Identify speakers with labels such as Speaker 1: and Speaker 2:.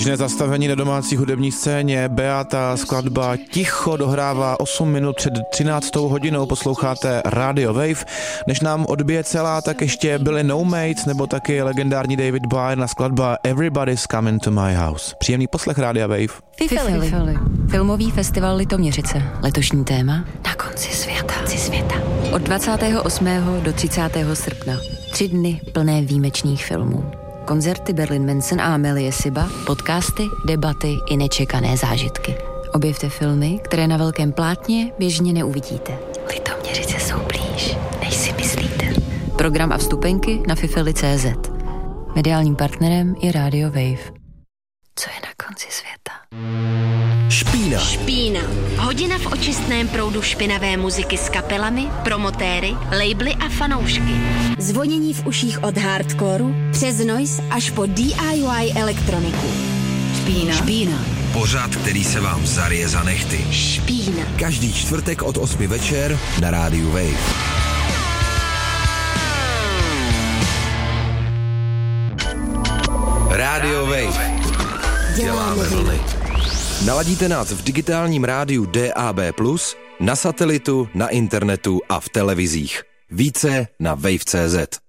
Speaker 1: Běžné zastavení na domácí hudební scéně. Beata, skladba Ticho dohrává 8 minut před 13. hodinou. Posloucháte Radio Wave. Než nám odbije celá, tak ještě byli No Mates nebo taky legendární David Byrne na skladba Everybody's Coming to My House. Příjemný poslech Rádia Wave.
Speaker 2: Fifili. Filmový festival Litoměřice. Letošní téma Na konci světa. Od 28. do 30. srpna. 3 dny plné výjimečných filmů. Koncerty Berlin Manson a Amelie Siba, podcasty, debaty i nečekané zážitky. Objevte filmy, které na velkém plátně běžně neuvidíte. Litoměřice jsou blíž, než si myslíte. Program a vstupenky na fifili.cz. Mediálním partnerem je Radio Wave. Co je na konci světa?
Speaker 3: Špína. Hodina v očistném proudu špinavé muziky s kapelami, promotéry, labely a fanoušky.
Speaker 4: Zvonění v uších od hardcoreu přes noise až po DIY elektroniku.
Speaker 3: Špína.
Speaker 5: Pořad, který se vám zarije za nehty.
Speaker 3: Špína.
Speaker 5: Každý čtvrtek od 8 večer na rádiu Wave. Radio Wave. Děláme vlny. Naladíte nás v digitálním rádiu DAB+, na satelitu, na internetu a v televizích. Více na wave.cz.